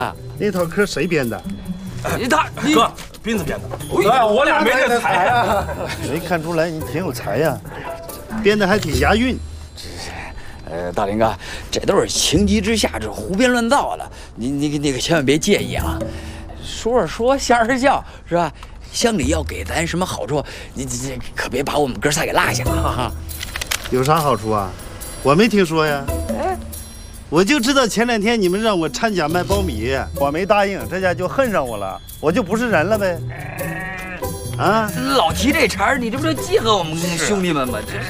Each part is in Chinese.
那套嗑谁编的？ 哥，斌子编的。哎，我俩没这才啊。 没看出来你挺有才呀，编的还挺押韵。 大林哥，这都是情急之下这胡编乱造的，你那个千万别介意啊。说是说，笑是笑，是吧？乡里要给咱什么好处，你这可别把我们哥仨给落下了。 有啥好处啊？我没听说呀。我就知道前2天你们让我掺假卖苞米，我没答应，这下就恨上我了，我就不是人了呗。啊！ 老提这茬儿，你这不是记恨我们兄弟们吗？这是。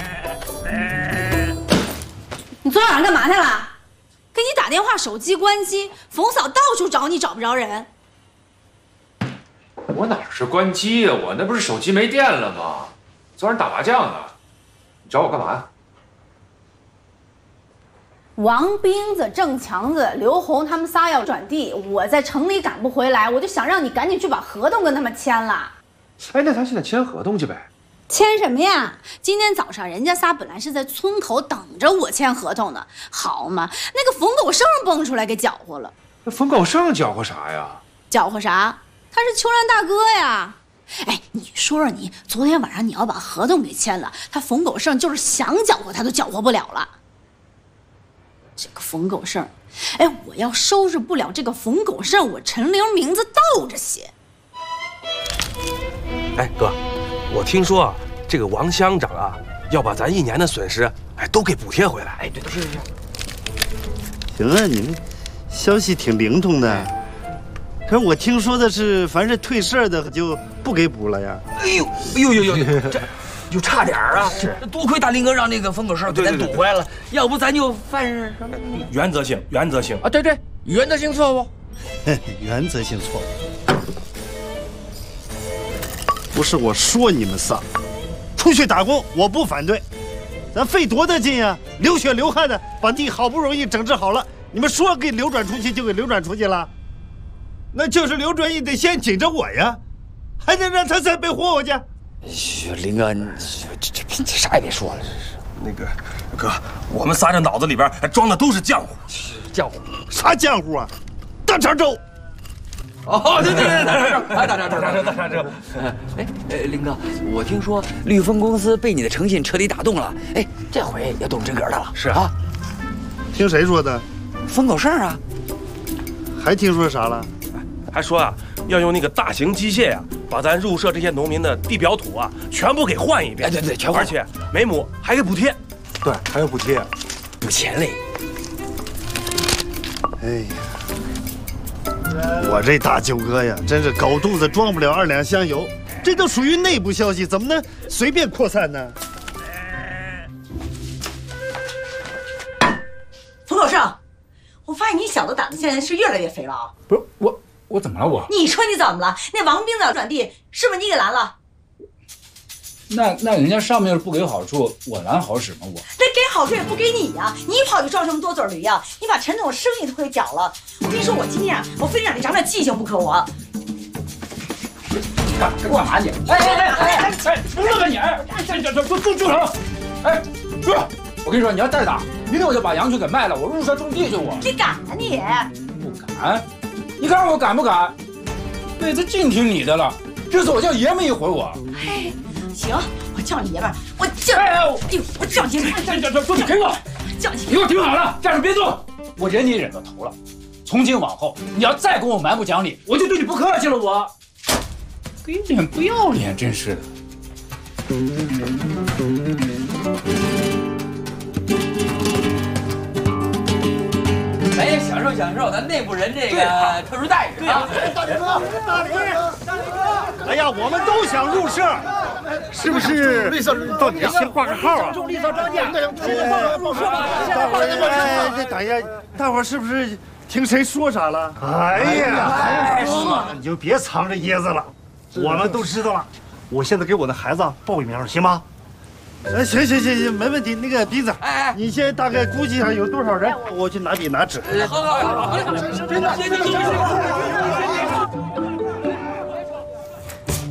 你昨晚上干嘛去了？给你打电话手机关机，冯嫂到处找你找不着人。 我哪是关机呀？我那不是手机没电了吗？昨晚打麻将呢。你找我干嘛呀？ 王斌子、郑强子、刘红他们仨要转地，我在城里赶不回来，我就想让你赶紧去把合同跟他们签了。 哎，那咱现在签合同去呗。 签什么呀？今天早上人家仨本来是在村口等着我签合同呢，好嘛，那个冯狗剩蹦出来给搅和了。 那冯狗剩搅和啥呀？ 搅和啥？他是秋兰大哥呀。哎，你说说你，昨天晚上你要把合同给签了，他冯狗剩就是想搅和他都搅和不了了。这个冯狗剩，哎，我要收拾不了这个冯狗剩，我陈玲名字倒着写。 哎，哥，我听说啊，这个王乡长啊，要把咱1年的损失，哎，都给补贴回来。 哎，对，是。 行啊，你们消息挺灵通的。可是我听说的是，凡是退事的就不给补了呀。 哎呦，这就差点啊！这多亏大林哥让那个冯狗剩给咱堵回来了，要不咱就犯什么原则性啊！对，原则性错误。 原则性错误。不是我说你们仨，出去打工我不反对，咱费多大劲呀，流血流汗的把地好不容易整治好了，你们说给流转出去就给流转出去了，那就是流转也得先紧着我呀，还能让他再背活我去？ 林哥，你这啥也别说了，这是。 那个哥，我们仨这脑子里边装的都是浆糊。 浆糊？ 啥浆糊啊？大肠粥。 哦，对，大肠粥。哎，林哥，我听说绿丰公司被你的诚信彻底打动了，哎，这回要动真格的了。 是啊， 听谁说的？ 冯狗剩啊。 还听说啥了？ 还说啊，要用那个大型机械呀，把咱入社这些农民的地表土啊，全部给换一遍。 哎，对，全换。 而且每亩还给补贴。 对，还有补贴， 补钱嘞。 哎呀。我这大舅哥呀，真是狗肚子装不了2两香油，这都属于内部消息，怎么能随便扩散呢？ 冯狗剩，我发现你小子胆子现在是越来越肥了啊！ 不是我怎么了我？ 你说你怎么了？那王斌子要转地，是不是你给拦了？ 那人家上面不给好处，我拦好使吗？我这给好处也不给你呀、你跑去装什么多嘴驴呀？你把陈总生意都给搅了。我跟你说，我今天我非让你长点记性不可我。 干嘛你？哎，不是吧你？住手！哎，住！我跟你说，你要再打，明天我就把羊群给卖了，我入社种地去。我你敢啊你？ 不敢？你告诉我敢不敢？妹子净听你的了，这次我叫爷们一回我。 哎。行，我叫你爷们儿，我叫，哎呦，我叫你爷们儿， 你给我， 叫你， 你给我听好了，站着别动，我忍你忍到头了，从今往后，你要再跟我蛮不讲理，我就对你不客气了，我，给脸不要脸，真是的。 咱也享受咱内部人这个特殊待遇。对啊， 大林哥，哎呀，我们都想入社，是不是？绿色到底先挂个号啊？种绿色庄稼，哎，等一下，大伙儿是不是听谁说啥了？哎呀，你就别藏着掖子了，我们都知道了。我现在给我的孩子报个名，行吗？行，没问题。那个鼻子，你现在大概估计上有多少人？我去拿笔拿纸。 好。